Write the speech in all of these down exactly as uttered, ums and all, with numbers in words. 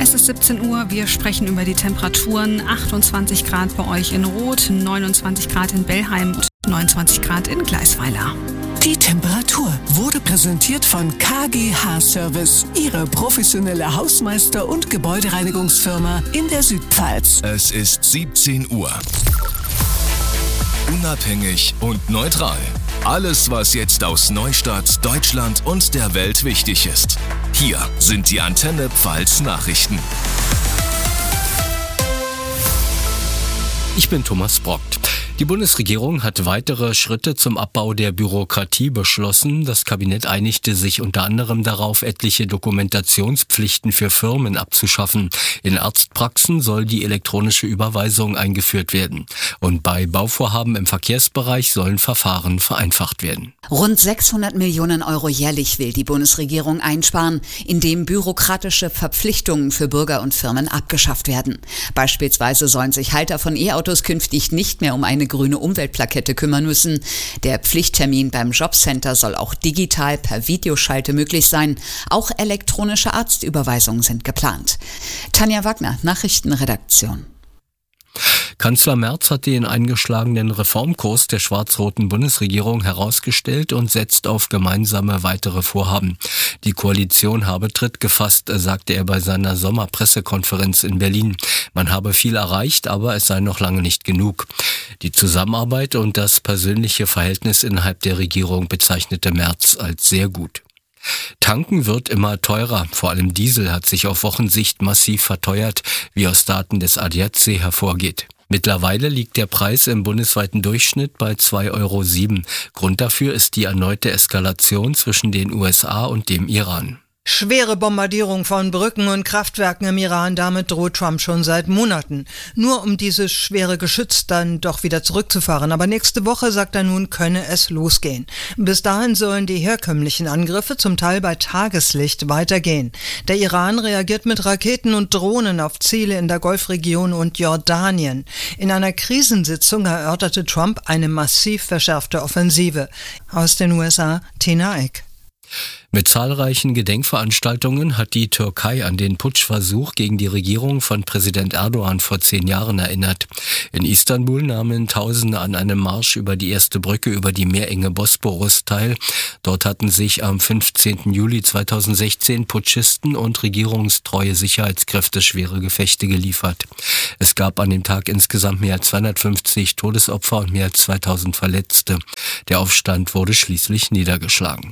Es ist siebzehn Uhr, wir sprechen über die Temperaturen. achtundzwanzig Grad bei euch in Roth, neunundzwanzig Grad in Bellheim und neunundzwanzig Grad in Gleisweiler. Die Temperatur wurde präsentiert von K G H Service, Ihre professionelle Hausmeister- und Gebäudereinigungsfirma in der Südpfalz. Es ist siebzehn Uhr. Unabhängig und neutral. Alles, was jetzt aus Neustadt, Deutschland und der Welt wichtig ist. Hier sind die Antenne Pfalz Nachrichten. Ich bin Thomas Brockt. Die Bundesregierung hat weitere Schritte zum Abbau der Bürokratie beschlossen. Das Kabinett einigte sich unter anderem darauf, etliche Dokumentationspflichten für Firmen abzuschaffen. In Arztpraxen soll die elektronische Überweisung eingeführt werden. Und bei Bauvorhaben im Verkehrsbereich sollen Verfahren vereinfacht werden. Rund sechshundert Millionen Euro jährlich will die Bundesregierung einsparen, indem bürokratische Verpflichtungen für Bürger und Firmen abgeschafft werden. Beispielsweise sollen sich Halter von E-Autos künftig nicht mehr um eine grüne Umweltplakette kümmern müssen. Der Pflichttermin beim Jobcenter soll auch digital per Videoschalte möglich sein. Auch elektronische Arztüberweisungen sind geplant. Tanja Wagner, Nachrichtenredaktion. Kanzler Merz hat den eingeschlagenen Reformkurs der schwarz-roten Bundesregierung herausgestellt und setzt auf gemeinsame weitere Vorhaben. Die Koalition habe Tritt gefasst, sagte er bei seiner Sommerpressekonferenz in Berlin. Man habe viel erreicht, aber es sei noch lange nicht genug. Die Zusammenarbeit und das persönliche Verhältnis innerhalb der Regierung bezeichnete Merz als sehr gut. Tanken wird immer teurer. Vor allem Diesel hat sich auf Wochensicht massiv verteuert, wie aus Daten des A D A C hervorgeht. Mittlerweile liegt der Preis im bundesweiten Durchschnitt bei zwei Euro sieben. Grund dafür ist die erneute Eskalation zwischen den U S A und dem Iran. Schwere Bombardierung von Brücken und Kraftwerken im Iran, damit droht Trump schon seit Monaten. Nur um dieses schwere Geschütz dann doch wieder zurückzufahren. Aber nächste Woche, sagt er nun, könne es losgehen. Bis dahin sollen die herkömmlichen Angriffe zum Teil bei Tageslicht weitergehen. Der Iran reagiert mit Raketen und Drohnen auf Ziele in der Golfregion und Jordanien. In einer Krisensitzung erörterte Trump eine massiv verschärfte Offensive. Aus den U S A, Tina Eck. Mit zahlreichen Gedenkveranstaltungen hat die Türkei an den Putschversuch gegen die Regierung von Präsident Erdogan vor zehn Jahren erinnert. In Istanbul nahmen Tausende an einem Marsch über die erste Brücke über die Meerenge Bosporus teil. Dort hatten sich am fünfzehnten Juli zweitausendsechzehn Putschisten und regierungstreue Sicherheitskräfte schwere Gefechte geliefert. Es gab an dem Tag insgesamt mehr als zweihundertfünfzig Todesopfer und mehr als zweitausend Verletzte. Der Aufstand wurde schließlich niedergeschlagen.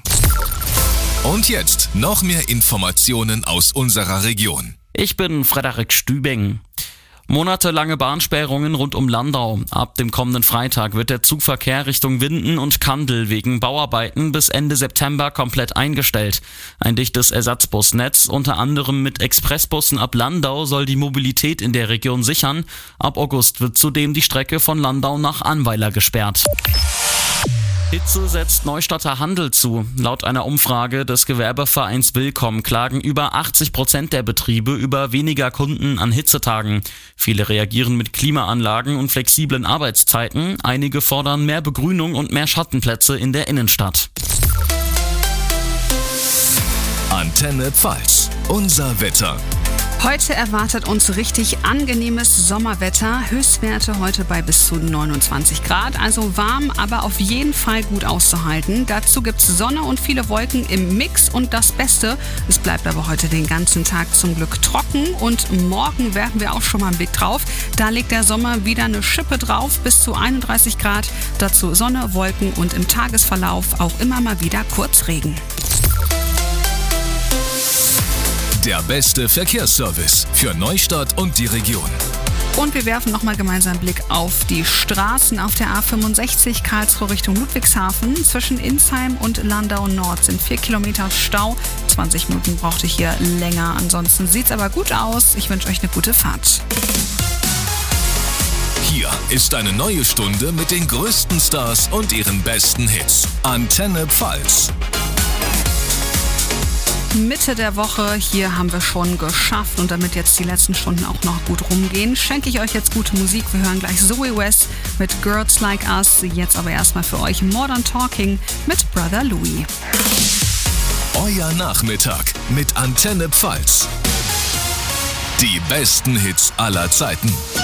Und jetzt noch mehr Informationen aus unserer Region. Ich bin Frederik Stübing. Monatelange Bahnsperrungen rund um Landau. Ab dem kommenden Freitag wird der Zugverkehr Richtung Winden und Kandel wegen Bauarbeiten bis Ende September komplett eingestellt. Ein dichtes Ersatzbusnetz, unter anderem mit Expressbussen ab Landau, soll die Mobilität in der Region sichern. Ab August wird zudem die Strecke von Landau nach Annweiler gesperrt. Hitze setzt Neustadter Handel zu. Laut einer Umfrage des Gewerbevereins Willkomm klagen über achtzig Prozent der Betriebe über weniger Kunden an Hitzetagen. Viele reagieren mit Klimaanlagen und flexiblen Arbeitszeiten. Einige fordern mehr Begrünung und mehr Schattenplätze in der Innenstadt. Antenne Pfalz. Unser Wetter. Heute erwartet uns richtig angenehmes Sommerwetter. Höchstwerte heute bei bis zu neunundzwanzig Grad. Also warm, aber auf jeden Fall gut auszuhalten. Dazu gibt's Sonne und viele Wolken im Mix. Und das Beste, es bleibt aber heute den ganzen Tag zum Glück trocken. Und morgen werfen wir auch schon mal einen Blick drauf. Da legt der Sommer wieder eine Schippe drauf. Bis zu einunddreißig Grad. Dazu Sonne, Wolken und im Tagesverlauf auch immer mal wieder kurz Regen. Der beste Verkehrsservice für Neustadt und die Region. Und wir werfen nochmal gemeinsam einen Blick auf die Straßen auf der A fünfundsechzig Karlsruhe Richtung Ludwigshafen. Zwischen Insheim und Landau Nord sind vier Kilometer Stau. zwanzig Minuten brauchte ich hier länger. Ansonsten sieht's aber gut aus. Ich wünsche euch eine gute Fahrt. Hier ist eine neue Stunde mit den größten Stars und ihren besten Hits. Antenne Pfalz. Mitte der Woche, hier haben wir schon geschafft und damit jetzt die letzten Stunden auch noch gut rumgehen, schenke ich euch jetzt gute Musik. Wir hören gleich Zoe West mit Girls Like Us, jetzt aber erstmal für euch Modern Talking mit Brother Louie. Euer Nachmittag mit Antenne Pfalz. Die besten Hits aller Zeiten.